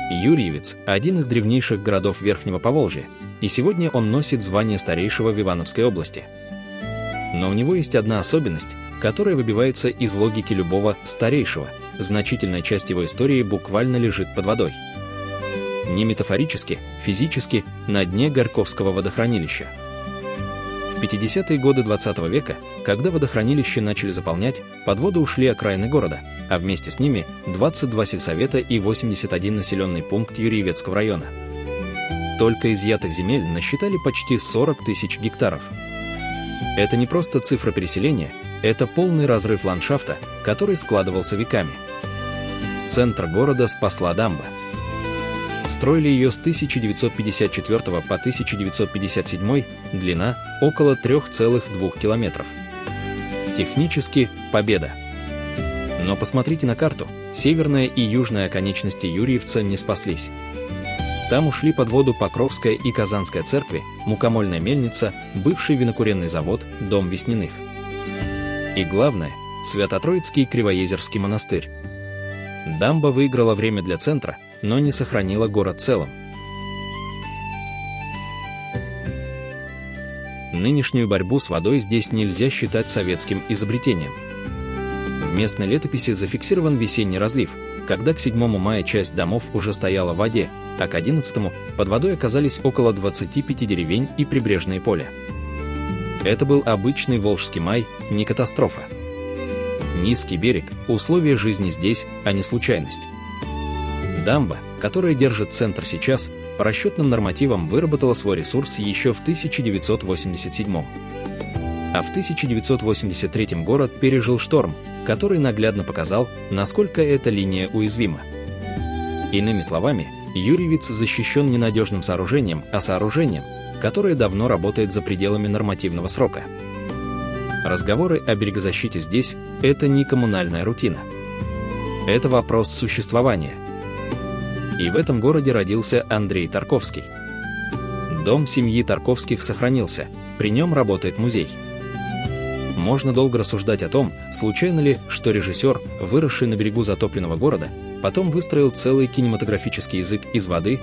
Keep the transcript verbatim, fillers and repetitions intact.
Юрьевец – один из древнейших городов Верхнего Поволжья, и сегодня он носит звание старейшего в Ивановской области. Но у него есть одна особенность, которая выбивается из логики любого старейшего. Значительная часть его истории буквально лежит под водой. Не метафорически, физически, на дне Горьковского водохранилища. В пятидесятые годы двадцатого века, когда водохранилище начали заполнять, под воду ушли окраины города, а вместе с ними двадцать два сельсовета и восемьдесят один населенный пункт Юрьевецкого района. Только изъятых земель насчитали почти сорок тысяч гектаров. Это не просто цифра переселения, это полный разрыв ландшафта, который складывался веками. Центр города спасла дамба. Строили ее с тысяча девятьсот пятьдесят четвёртого по тысяча девятьсот пятьдесят седьмой, длина около трёх целых двух километров. Технически победа. Но посмотрите на карту, северная и южная оконечности Юрьевца не спаслись. Там ушли под воду Покровская и Казанская церкви, мукомольная мельница, бывший винокуренный завод, дом Весниных. И главное, Свято-Троицкий Кривоезерский монастырь. Дамба выиграла время для центра, но не сохранила город целым. Нынешнюю борьбу с водой здесь нельзя считать советским изобретением. В местной летописи зафиксирован весенний разлив, когда к седьмому мая часть домов уже стояла в воде, а к одиннадцатому под водой оказались около двадцати пяти деревень и прибрежные поля. Это был обычный волжский май, не катастрофа. Низкий берег – условия жизни здесь, а не случайность. Дамба, которая держит центр сейчас, по расчетным нормативам выработала свой ресурс еще в тысяча девятьсот восемьдесят седьмом. А в тысяча девятьсот восемьдесят третьем город пережил шторм, который наглядно показал, насколько эта линия уязвима. Иными словами, Юрьевец защищен не надежным сооружением, а сооружением, которое давно работает за пределами нормативного срока. Разговоры о берегозащите здесь – это не коммунальная рутина. Это вопрос существования. И в этом городе родился Андрей Тарковский. Дом семьи Тарковских сохранился, при нем работает музей. Можно долго рассуждать о том, случайно ли, что режиссер, выросший на берегу затопленного города, потом выстроил целый кинематографический язык из воды,